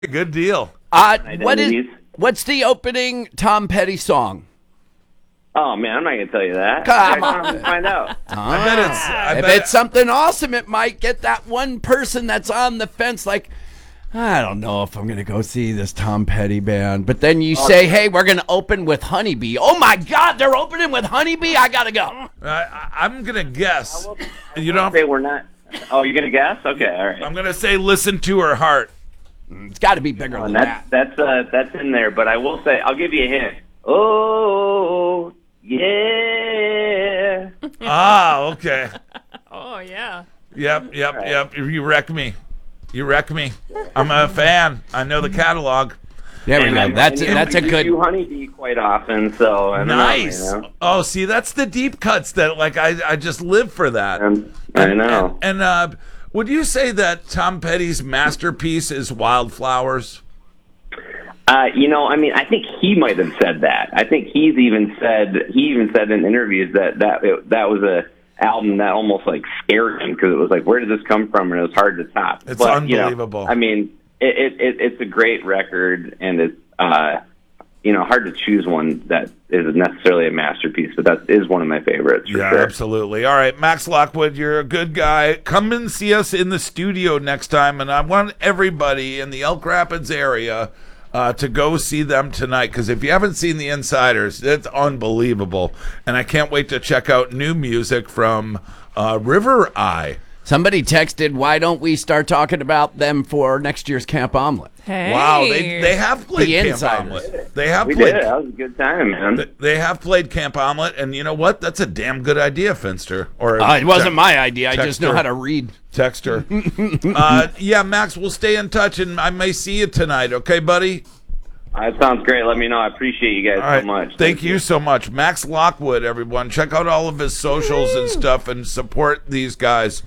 Good deal. Identities. What's the opening Tom Petty song? Oh man, I'm not gonna tell you that. Come I have to find out. If it's something awesome, it might get that one person that's on the fence like, I don't know if I'm going to go see this Tom Petty band. But then you say, hey, we're going to open with Honeybee. Oh, my God, they're opening with Honeybee? I got to go. I'm going to guess. You don't say we're not. Oh, you're going to guess? Okay, all right. I'm going to say listen to her heart. It's got to be bigger than that. That's in there, but I will say, I'll give you a hint. Oh, yeah. Okay. Oh, yeah. Yep. You wreck me. I'm a fan. I know the catalog. There we go. That's a good. You Honeybee quite often, so I don't nice. know, you know? Oh, see, that's the deep cuts that I just live for that. I know. And would you say that Tom Petty's masterpiece is Wildflowers? I think he might have said that. I think he even said in interviews that was a album that almost like scared him because it was like, where did this come from? And it was hard to top. It's unbelievable. It's a great record, and it's hard to choose one that isn't necessarily a masterpiece, but that is one of my favorites. For sure. Absolutely. All right, Max Lockwood, you're a good guy. Come and see us in the studio next time, and I want everybody in the Elk Rapids area to go see them tonight, because if you haven't seen the Insiders, it's unbelievable, and I can't wait to check out new music from River Eye. Somebody texted, why don't we start talking about them for next year's Camp Omelet? Hey. Wow, they have played The Camp Insiders. Omelet. We did. That was a good time, man. They have played Camp Omelet, and you know what? That's a damn good idea, Finster. Or it wasn't my idea. I just know how to read. Texter. Max, we'll stay in touch, and I may see you tonight. Okay, buddy? That sounds great. Let me know. I appreciate you guys so much. Thank you so much. Max Lockwood, everyone. Check out all of his socials and stuff and support these guys.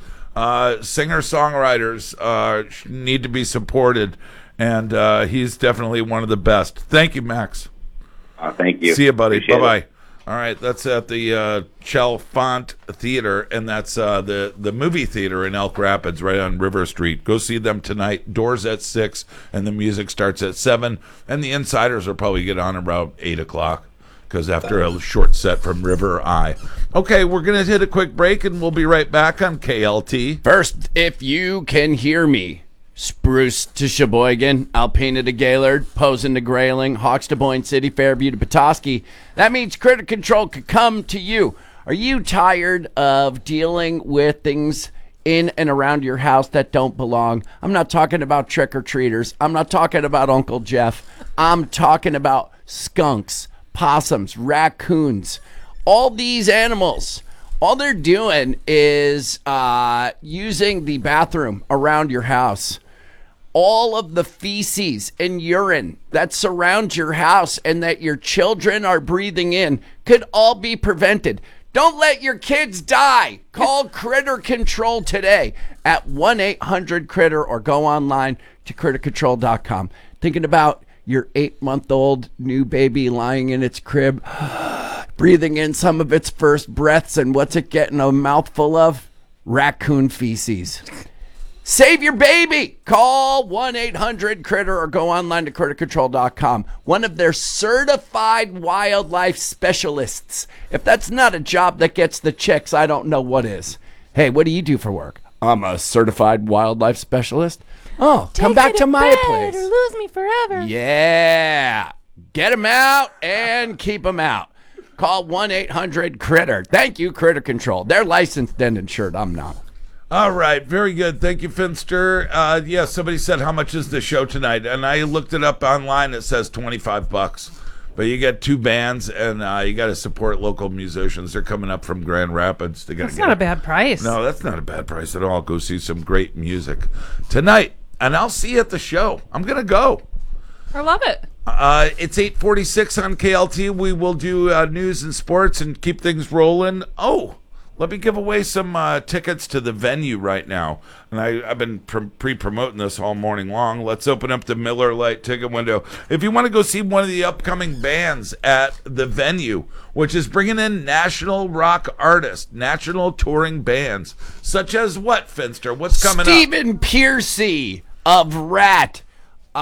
Singer-songwriters need to be supported, and he's definitely one of the best. Thank you, Max. Thank you. See you, buddy. Appreciate Bye-bye. it. All right, that's at the Chalfont Theater, and that's the movie theater in Elk Rapids right on River Street. Go see them tonight. Doors at 6, and the music starts at 7, and the Insiders will probably get on around 8 o'clock, because after a short set from River Eye. Okay, we're going to hit a quick break, and we'll be right back on KLT. First, if you can hear me, Spruce to Sheboygan, Alpena to Gaylord, Posen to Grayling, Hawks to Boyne City, Fairview to Petoskey. That means Critter Control could come to you. Are you tired of dealing with things in and around your house that don't belong? I'm not talking about trick-or-treaters. I'm not talking about Uncle Jeff. I'm talking about skunks, possums, raccoons, all these animals. All they're doing is using the bathroom around your house. All of the feces and urine that surround your house and that your children are breathing in could all be prevented. Don't let your kids die. Call Critter Control today at 1-800-CRITTER or go online to crittercontrol.com. Thinking about your 8-month-old new baby lying in its crib, breathing in some of its first breaths, and what's it getting a mouthful of? Raccoon feces. Save your baby. Call 1-800-CRITTER or go online to crittercontrol.com. One of their certified wildlife specialists. If that's not a job that gets the checks, I don't know what is. Hey, what do you do for work? I'm a certified wildlife specialist. Oh, come back to my place. Or lose me forever. Yeah. Get them out and keep them out. Call 1-800-CRITTER. Thank you, Critter Control. They're licensed and insured. I'm not. All right, very good. Thank you, Finster. Somebody said, how much is the show tonight? And I looked it up online. It says $25. But you get 2 bands, and you got to support local musicians. They're coming up from Grand Rapids. That's not a bad price. No, that's not a bad price at all. Go see some great music tonight. And I'll see you at the show. I'm going to go. I love it. It's 8:46 on KLT. We will do news and sports and keep things rolling. Oh, let me give away some tickets to the venue right now. And I've been pre-promoting this all morning long. Let's open up the Miller Lite ticket window. If you want to go see one of the upcoming bands at the venue, which is bringing in national rock artists, national touring bands, such as what, Finster? What's coming up? Stephen Pearcy of Rat.